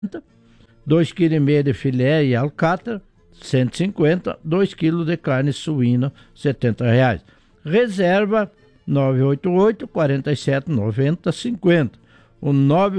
2,5 kg de filé e alcatra, 150, 2 kg de carne suína, R$ 70. Reserva 988 47 90 50. O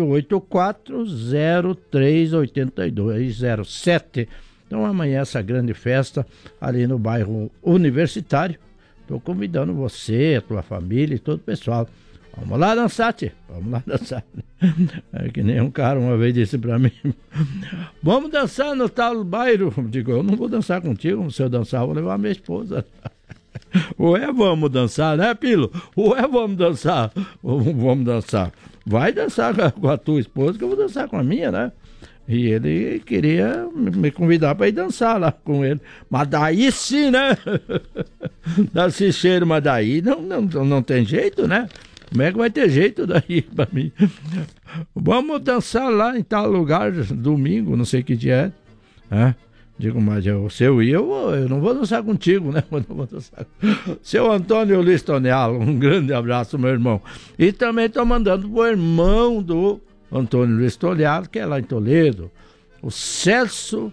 984-038207. Então amanhã essa grande festa ali no bairro Universitário. Estou convidando você, a tua família e todo o pessoal. Vamos lá dançar, tia. Vamos lá dançar. É que nem um cara uma vez disse pra mim: vamos dançar no tal bairro. Digo, eu não vou dançar contigo. Se eu dançar, eu vou levar a minha esposa. Ué, vamos dançar, né, Pilo? Ué, vamos dançar. Vamos dançar. Vai dançar com a tua esposa, que eu vou dançar com a minha, né? E ele queria me convidar para ir dançar lá com ele. Mas daí sim, né? Dá-se cheiro, mas daí não tem jeito, né? Como é que vai ter jeito daí para mim? Vamos dançar lá em tal lugar, domingo, não sei que dia é. Digo, mas se eu ir, eu não vou dançar contigo, né? Eu não vou dançar. Seu Antônio Listonial, um grande abraço, meu irmão. E também estou mandando pro irmão do Antônio Listonial, que é lá em Toledo, o Celso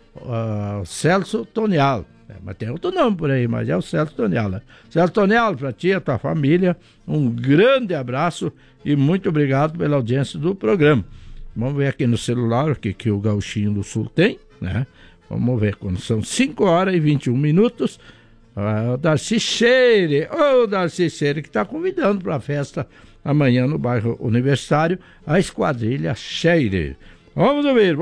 Tonial. Mas tem outro nome por aí, mas é o Celso Tonial, né? Celso Tonial, para ti e a tua família, um grande abraço e muito obrigado pela audiência do programa. Vamos ver aqui no celular o que o Gauchinho do Sul tem, né? Vamos ver quando são 5h21. O Darcy Cheire, que está convidando para a festa amanhã no bairro Universitário, a Esquadrilha Cheire. Vamos ouvir.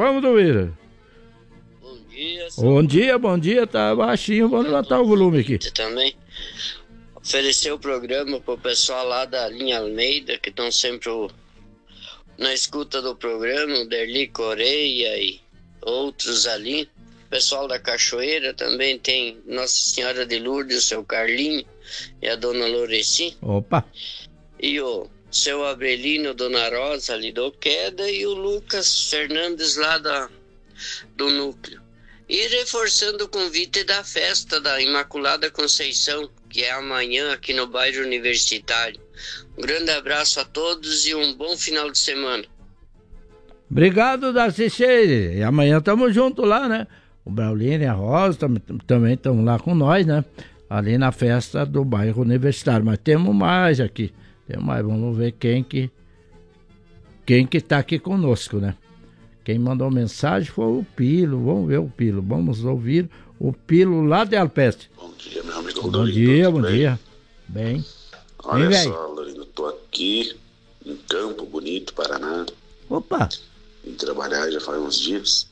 Bom dia, tá baixinho, vamos levantar o volume aqui. Também oferecer o programa pro pessoal lá da linha Almeida, que estão sempre na escuta do programa, o Derli Coreia e outros ali. O pessoal da Cachoeira também tem Nossa Senhora de Lourdes, o seu Carlinho e a dona Loreci. Opa! E o seu Abelino, dona Rosa ali do Queda, e o Lucas Fernandes lá do Núcleo. E reforçando o convite da festa da Imaculada Conceição, que é amanhã aqui no bairro Universitário. Um grande abraço a todos e um bom final de semana. Obrigado, Darcy Cheire. E amanhã estamos juntos lá, né? O Braulino e a Rosa também estão lá com nós, né? Ali na festa do bairro Universitário. Mas temos mais aqui. Vamos ver quem que está aqui conosco, né? Quem mandou mensagem foi o Pilo. Vamos ver o Pilo. Vamos ouvir o Pilo lá de Alpestre. Bom dia, meu amigo Bom Lorino. dia. Bem. Olha só, Lorino, tô aqui em Campo Bonito, Paraná. Opa! Vim trabalhar já faz uns dias.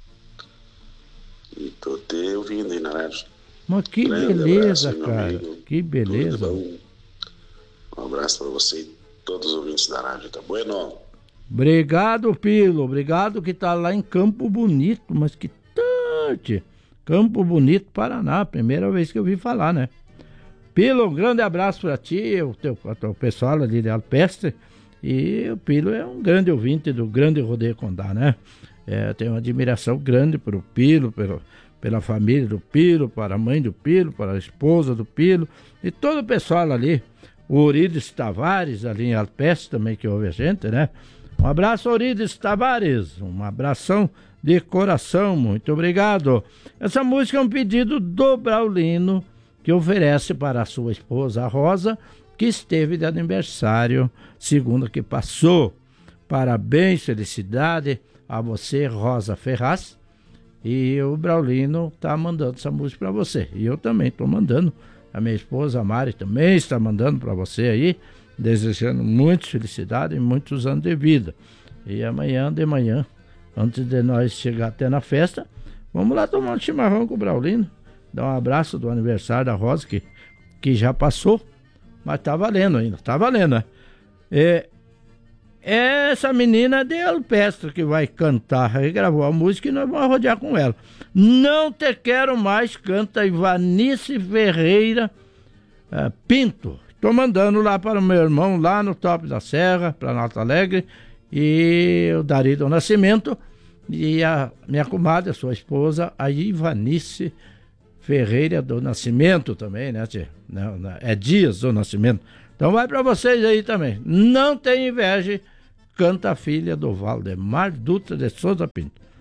E tô te ouvindo aí na rádio. Mas que Grande beleza, abraço, cara. amigo. Que beleza. Um abraço para você e todos os ouvintes da rádio, tá bueno? Obrigado, Pilo. Obrigado que tá lá em Campo Bonito. Mas que tarde. Campo Bonito, Paraná. Primeira vez que eu vi falar, né? Pilo, um grande abraço para ti, o pessoal ali de Alpestre. E o Pilo é um grande ouvinte do Grande Rodeio Condá, né? Tenho uma admiração grande pelo Pilo, pela família do Pilo, para a mãe do Pilo, para a esposa do Pilo e todo o pessoal ali. O Orides Tavares, ali em Alpestre também, que ouve a gente, né? Um abraço, Orides Tavares, um abração de coração, muito obrigado. Essa música é um pedido do Braulino, que oferece para a sua esposa, a Rosa, que esteve de aniversário segunda que passou. Parabéns, felicidade a você, Rosa Ferraz. E o Braulino tá mandando essa música para você. E eu também estou mandando. A minha esposa, a Mari, também está mandando para você aí, desejando muita felicidade e muitos anos de vida. E amanhã de manhã, antes de nós chegar até na festa, vamos lá tomar um chimarrão com o Braulino. Dar um abraço do aniversário da Rosa, que já passou, mas tá valendo ainda, tá valendo, né? Essa menina de Alpestre que vai cantar, regravou a música e nós vamos rodear com ela. Não Te Quero Mais, canta Ivanice Ferreira Pinto. Estou mandando lá para o meu irmão, lá no Top da Serra, para Alto Alegre, e o Darido Nascimento, e a minha comadre, a sua esposa, a Ivanice Ferreira do Nascimento também, né, tia? É Dias do Nascimento. Então vai para vocês aí também. Não tem inveja canta a filha do Valdemar Dutra de Souza Pinto.